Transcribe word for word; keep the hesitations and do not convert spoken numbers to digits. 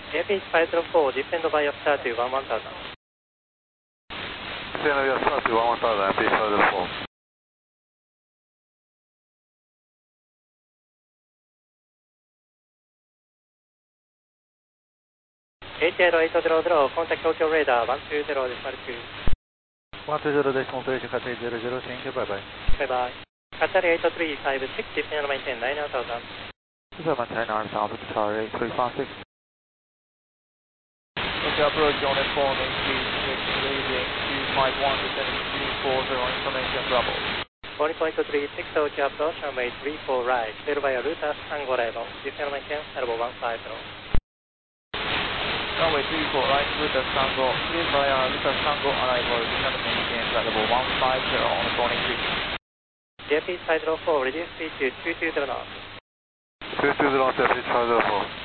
エアピースファイブゼロフォー、descend by your start to one one thousand。 descend by your start to one one thousand、エアピースファイブゼロフォー。 エイトエイトエイトゼロゼロ、contact Tokyo radar one two zero decimal two。 one two zero decimal two、Qatar eight zero zero、thank you、bye bye。 bye bye。Qatar eight three five six、descend maintain nine thousand。 descend maintain nine thousand、Qatar eight three five six。 Tokyo approach on F four, main speed, leading two five one, descending two four zero, information Bravo。 one point three six Tokyo approach, runway three four right, clear by your Lotus Tango level, descend maintain level one five zero。 runway three four right, Lotus Tango, clear via Lotus Tango arrival, descend maintain level one five zero on the calling frequency。 エアピースファイブゼロフォー、reduce speed to two two zero knots。 two two zero knots、エアピースファイブゼロフォー。